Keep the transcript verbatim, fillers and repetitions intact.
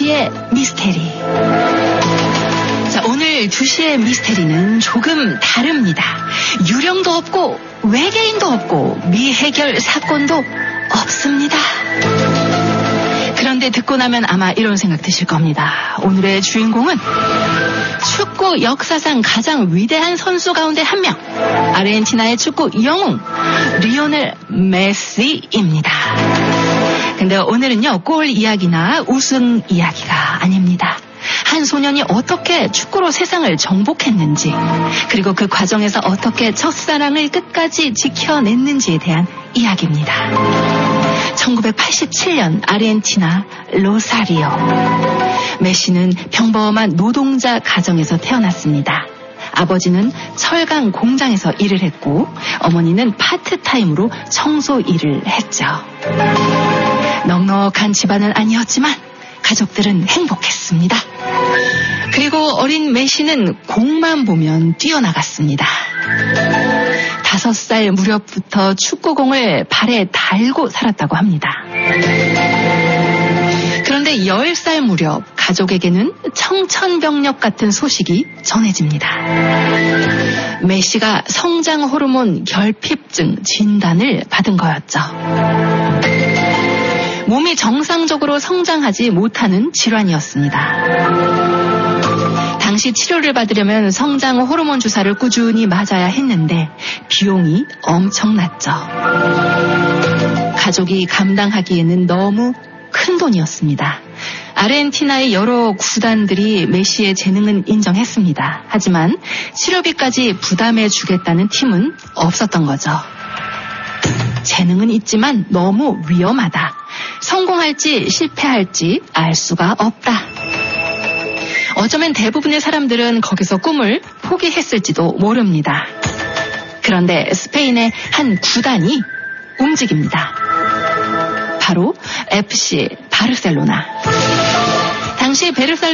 시의 미스테리. 자, 오늘 두 시의 미스테리는 조금 다릅니다. 유령도 없고 외계인도 없고 미해결 사건도 없습니다. 그런데 듣고 나면 아마 이런 생각 드실 겁니다. 오늘의 주인공은 축구 역사상 가장 위대한 선수 가운데 한 명, 아르헨티나의 축구 영웅 리오넬 메시입니다. 근데 오늘은요, 골 이야기나 우승 이야기가 아닙니다. 한 소년이 어떻게 축구로 세상을 정복했는지, 그리고 그 과정에서 어떻게 첫사랑을 끝까지 지켜냈는지에 대한 이야기입니다. 천구백팔십칠 년 아르헨티나 로사리오. 메시는 평범한 노동자 가정에서 태어났습니다. 아버지는 철강 공장에서 일을 했고 어머니는 파트타임으로 청소 일을 했죠. 넉넉한 집안은 아니었지만 가족들은 행복했습니다. 그리고 어린 메시는 공만 보면 뛰어나갔습니다. 다섯 살 무렵부터 축구공을 발에 달고 살았다고 합니다. 그런데 열 살 무렵 가족에게는 청천벽력 같은 소식이 전해집니다. 메시가 성장 호르몬 결핍증 진단을 받은 거였죠. 몸이 정상적으로 성장하지 못하는 질환이었습니다. 당시 치료를 받으려면 성장 호르몬 주사를 꾸준히 맞아야 했는데 비용이 엄청났죠. 가족이 감당하기에는 너무 큰 돈이었습니다. 아르헨티나의 여러 구단들이 메시의 재능은 인정했습니다. 하지만 치료비까지 부담해 주겠다는 팀은 없었던 거죠. 재능은 있지만 너무 위험하다. 성공할지 실패할지 알 수가 없다. 어쩌면 대부분의 사람들은 거기서 꿈을 포기했을지도 모릅니다. 그런데 스페인의 한 구단이 움직입니다. 바로 에프씨 바르셀로나. 당시 베르셀